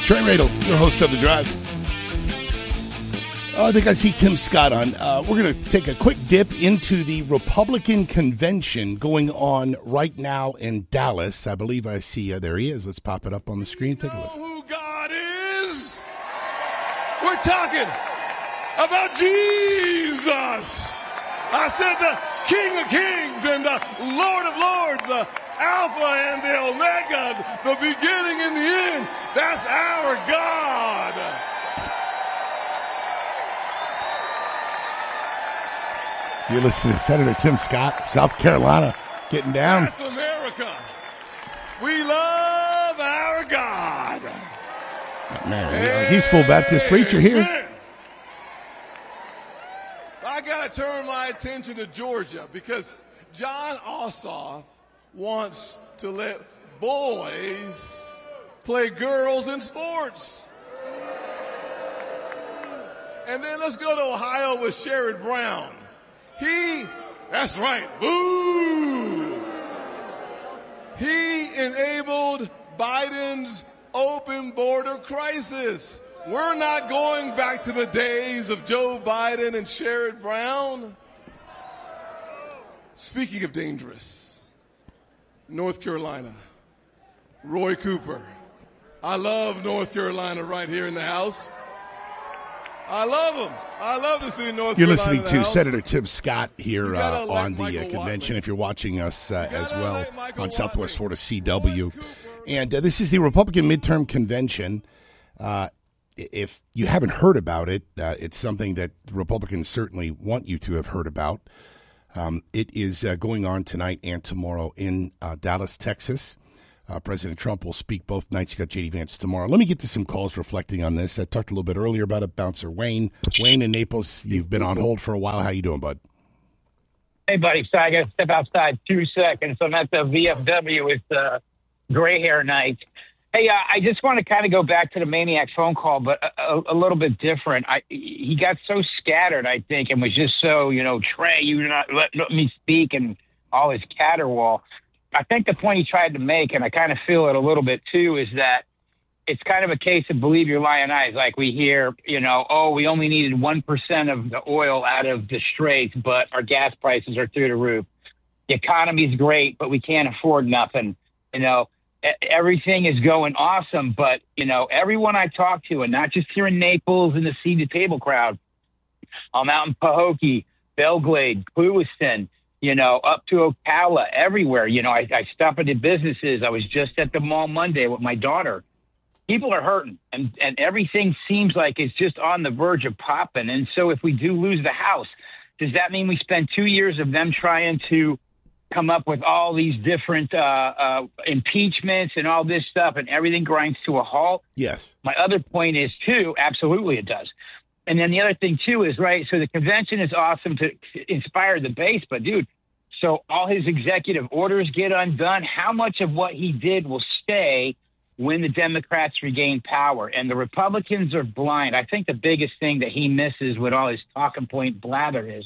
Trey Radel, your host of The Drive. I think I see Tim Scott on. We're going to take a quick dip into the Republican convention going on right now in Dallas. I believe I see, there he is. Let's pop it up on the screen. Take a listen. Who God is? We're talking about Jesus. I said the King of Kings and the Lord of Lords, the Alpha and the Omega, the beginning and the end. That's our God. You're listening to Senator Tim Scott, South Carolina, getting down. That's America. We love our God. Oh, man, he's full Baptist preacher here. I got to turn my attention to Georgia because John Ossoff wants to let boys play girls in sports. And then let's go to Ohio with Sherrod Brown. That's right, boo! He enabled Biden's open border crisis. We're not going back to the days of Joe Biden and Sherrod Brown. Speaking of dangerous, North Carolina, Roy Cooper. I love North Carolina right here in the house. I love him. I love to see North Carolina. You're listening to Senator Tim Scott here on the convention. If you're watching us as well on Southwest Florida CW. And this is the Republican midterm convention. If you haven't heard about it, it's something that Republicans certainly want you to have heard about. It is going on tonight and tomorrow in Dallas, Texas. President Trump will speak both nights. You got J.D. Vance tomorrow. Let me get to some calls reflecting on this. I talked a little bit earlier about it. Bouncer Wayne. Wayne in Naples, you've been on hold for a while. How you doing, bud? Hey, buddy. So I got to step outside 2 seconds. I'm at the VFW with gray hair night. Hey, I just want to kind of go back to the Maniac phone call, but a little bit different. He got so scattered, I think, and was just so, Trey, you're not let me speak and all his caterwaul. I think the point he tried to make, and I kind of feel it a little bit too, is that it's kind of a case of believe your lying eyes. Like we hear, we only needed 1% of the oil out of the Straits, but our gas prices are through the roof. The economy's great, but we can't afford nothing. Everything is going awesome, but, everyone I talk to, and not just here in Naples in the Seed to Table crowd, I'm out in Pahokee, Belglade, Clewiston, up to Ocala, everywhere. I stop at the businesses. I was just at the mall Monday with my daughter. People are hurting, and everything seems like it's just on the verge of popping. And so if we do lose the House, does that mean we spend 2 years of them trying to come up with all these different impeachments and all this stuff, and everything grinds to a halt? Yes. My other point is, too, absolutely it does. And then the other thing, too, is, right, so the convention is awesome to inspire the base, but, dude, so all his executive orders get undone. How much of what he did will stay when the Democrats regain power? And the Republicans are blind. I think the biggest thing that he misses with all his talking point blather is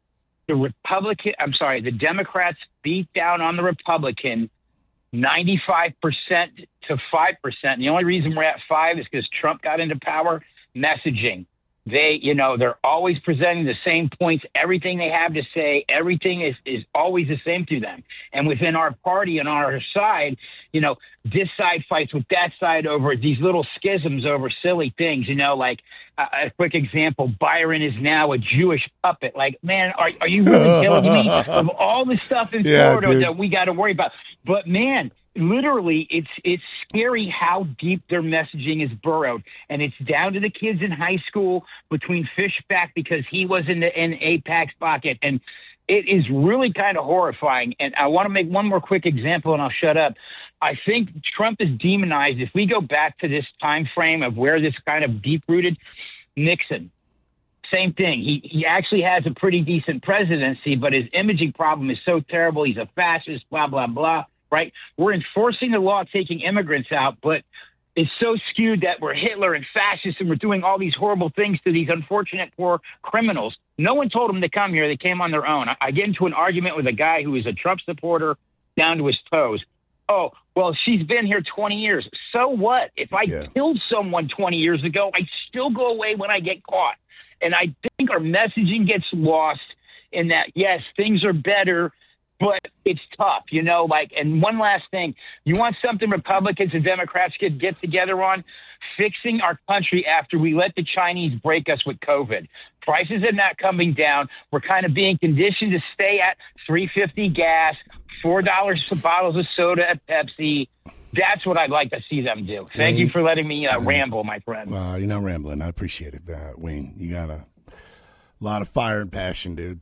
the Democrats beat down on the Republican 95% to 5%. And the only reason we're at 5 is because Trump got into power. Messaging. They're always presenting the same points. Everything they have to say, everything is always the same to them. And within our party and our side, this side fights with that side over these little schisms over silly things, like a quick example, Byron is now a Jewish puppet. Like, man, are you really killing me of all the stuff in Florida dude, that we got to worry about? But, man, literally, it's scary how deep their messaging is burrowed, and it's down to the kids in high school between Fishback because he was in AIPAC's pocket, and it is really kind of horrifying. And I want to make one more quick example, and I'll shut up. I think Trump is demonized. If we go back to this time frame of where this kind of deep-rooted, Nixon, same thing. He actually has a pretty decent presidency, but his imaging problem is so terrible. He's a fascist, blah, blah, blah. Right? We're enforcing the law, taking immigrants out, but it's so skewed that we're Hitler and fascists and we're doing all these horrible things to these unfortunate poor criminals. No one told them to come here. They came on their own. I get into an argument with a guy who is a Trump supporter down to his toes. Oh, well, she's been here 20 years. So what? If I killed someone 20 years ago, I still go away when I get caught. And I think our messaging gets lost in that, yes, things are better, but it's tough, and one last thing. You want something Republicans and Democrats could get together on? Fixing our country after we let the Chinese break us with COVID. Prices are not coming down. We're kind of being conditioned to stay at $3.50 gas, $4 for bottles of soda at Pepsi. That's what I'd like to see them do. Thank you for letting me ramble, my friend. You're not rambling. I appreciate it, Wayne. You got a lot of fire and passion, dude.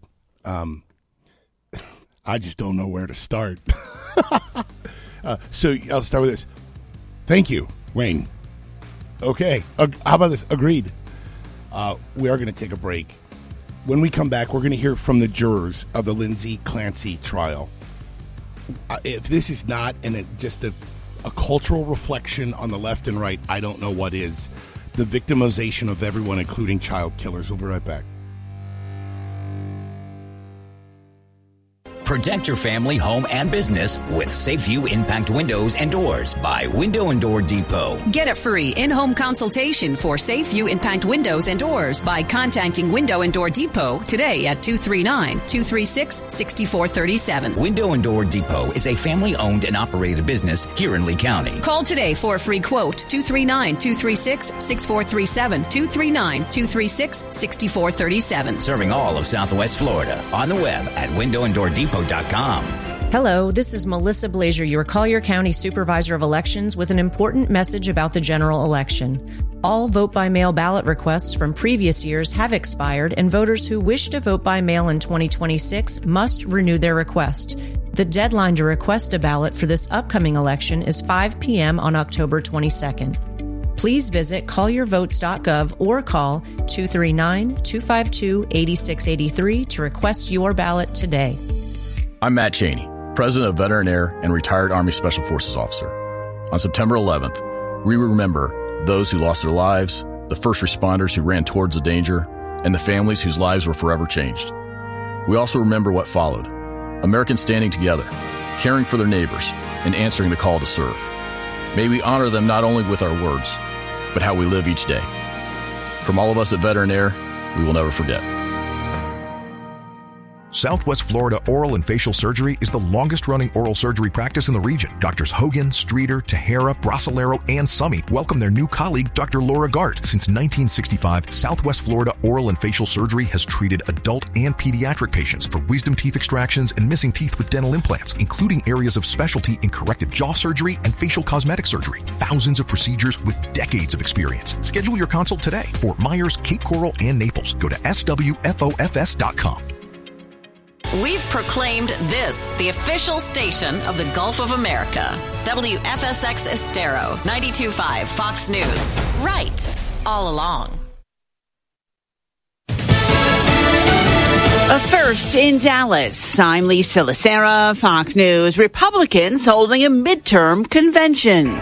I just don't know where to start. So I'll start with this. Thank you, Wayne. Okay. How about this? Agreed. We are going to take a break. When we come back, we're going to hear from the jurors of the Lindsay Clancy trial. If this is not just a cultural reflection on the left and right, I don't know what is. The victimization of everyone, including child killers. We'll be right back. Protect your family, home, and business with SafeView Impact Windows and Doors by Window and Door Depot. Get a free in-home consultation for SafeView Impact Windows and Doors by contacting Window and Door Depot today at 239-236-6437. Window and Door Depot is a family-owned and operated business here in Lee County. Call today for a free quote, 239-236-6437, 239-236-6437. Serving all of Southwest Florida. On the web at windowanddoordepot.com. Hello, this is Melissa Blazier, your Collier County Supervisor of Elections, with an important message about the general election. All vote-by-mail ballot requests from previous years have expired, and voters who wish to vote by mail in 2026 must renew their request. The deadline to request a ballot for this upcoming election is 5 p.m. on October 22nd. Please visit colliervotes.gov or call 239-252-8683 to request your ballot today. I'm Matt Cheney, President of Veteran Air and retired Army Special Forces officer. On September 11th, we remember those who lost their lives, the first responders who ran towards the danger, and the families whose lives were forever changed. We also remember what followed: Americans standing together, caring for their neighbors, and answering the call to serve. May we honor them not only with our words, but how we live each day. From all of us at Veteran Air, we will never forget. Southwest Florida Oral and Facial Surgery is the longest-running oral surgery practice in the region. Doctors Hogan, Streeter, Tejera, Bracilero, and Summey welcome their new colleague, Dr. Laura Gart. Since 1965, Southwest Florida Oral and Facial Surgery has treated adult and pediatric patients for wisdom teeth extractions and missing teeth with dental implants, including areas of specialty in corrective jaw surgery and facial cosmetic surgery. Thousands of procedures with decades of experience. Schedule your consult today. Fort Myers, Cape Coral, and Naples. Go to swfofs.com. We've proclaimed this the official station of the Gulf of America. WFSX Estero, 92.5 Fox News. Right all along. First in Dallas, I'm Lisa Lacera, Fox News. Republicans holding a midterm convention.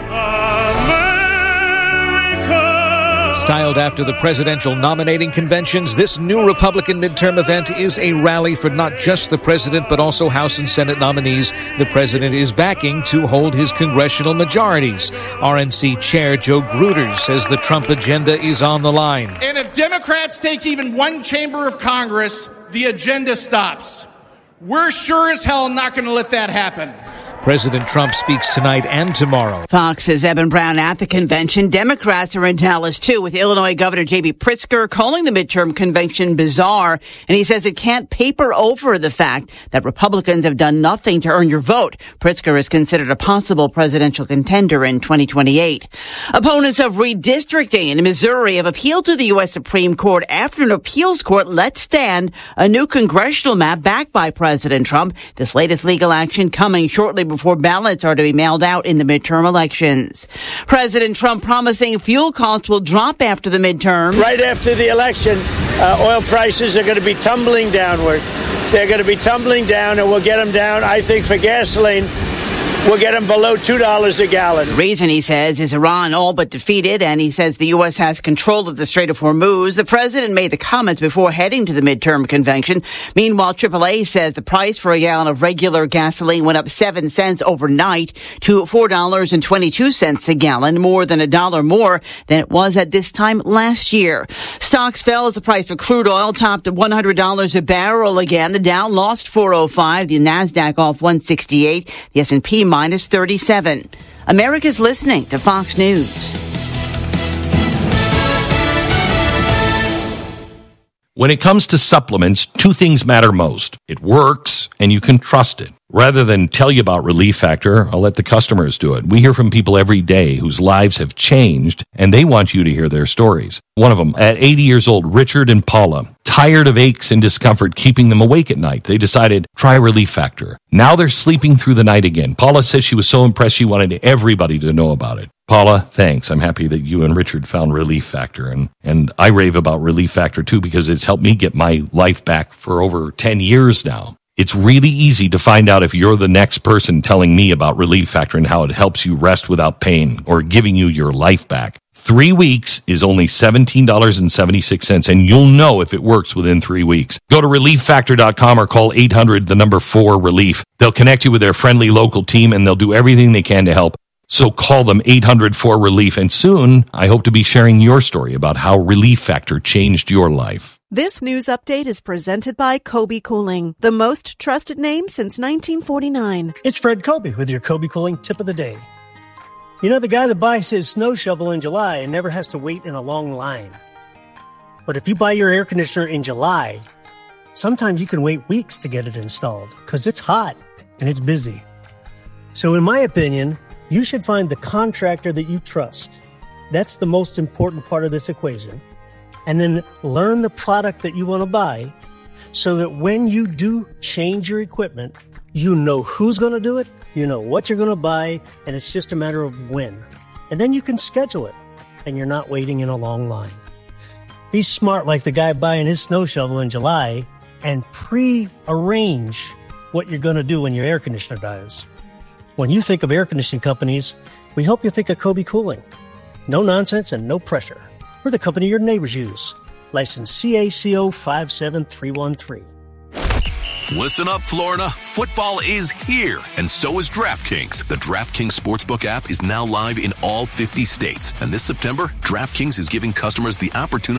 Styled after the presidential nominating conventions, this new Republican midterm event is a rally for not just the president, but also House and Senate nominees the president is backing to hold his congressional majorities. RNC Chair Joe Gruder says the Trump agenda is on the line. And if Democrats take even one chamber of Congress, the agenda stops. We're sure as hell not going to let that happen. President Trump speaks tonight and tomorrow. Fox's Evan Brown at the convention. Democrats are in Dallas, too, with Illinois Governor J.B. Pritzker calling the midterm convention bizarre. And he says it can't paper over the fact that Republicans have done nothing to earn your vote. Pritzker is considered a possible presidential contender in 2028. Opponents of redistricting in Missouri have appealed to the U.S. Supreme Court after an appeals court let stand a new congressional map backed by President Trump. This latest legal action coming shortly before ballots are to be mailed out in the midterm elections. President Trump promising fuel costs will drop after the midterm. Right after the election, oil prices are going to be tumbling downward. They're going to be tumbling down, and we'll get them down, I think, for gasoline we'll get them below $2 a gallon. The reason, he says, is Iran all but defeated, and he says the U.S. has control of the Strait of Hormuz. The president made the comments before heading to the midterm convention. Meanwhile, AAA says the price for a gallon of regular gasoline went up 7 cents overnight to $4.22 a gallon, more than $1 more than it was at this time last year. Stocks fell as the price of crude oil topped at $100 a barrel again. The Dow lost 405, the NASDAQ off 168, the S&P minus 37. America's listening to Fox News. When it comes to supplements, two things matter most. It works, and you can trust it. Rather than tell you about Relief Factor, I'll let the customers do it. We hear from people every day whose lives have changed, and they want you to hear their stories. One of them, at 80 years old, Richard and Paula, tired of aches and discomfort keeping them awake at night. They decided, try Relief Factor. Now they're sleeping through the night again. Paula says she was so impressed she wanted everybody to know about it. Paula, thanks. I'm happy that you and Richard found Relief Factor. And I rave about Relief Factor, too, because it's helped me get my life back for over 10 years now. It's really easy to find out if you're the next person telling me about Relief Factor and how it helps you rest without pain or giving you your life back. 3 weeks is only $17.76, and you'll know if it works within 3 weeks. Go to ReliefFactor.com or call 800-4-RELIEF. They'll connect you with their friendly local team, and they'll do everything they can to help. So call them 800-4-RELIEF, and soon I hope to be sharing your story about how Relief Factor changed your life. This news update is presented by Kobe Cooling, the most trusted name since 1949. It's Fred Kobe with your Kobe Cooling tip of the day. You know, the guy that buys his snow shovel in July and never has to wait in a long line. But if you buy your air conditioner in July, sometimes you can wait weeks to get it installed because it's hot and it's busy. So in my opinion, you should find the contractor that you trust. That's the most important part of this equation. And then learn the product that you want to buy so that when you do change your equipment, you know who's going to do it, you know what you're going to buy, and it's just a matter of when. And then you can schedule it, and you're not waiting in a long line. Be smart like the guy buying his snow shovel in July and pre-arrange what you're going to do when your air conditioner dies. When you think of air conditioning companies, we hope you think of Kobe Cooling. No nonsense and no pressure. We're the company your neighbors use. License CACO 57313. Listen up, Florida. Football is here, and so is DraftKings. The DraftKings Sportsbook app is now live in all 50 states. And this September, DraftKings is giving customers the opportunity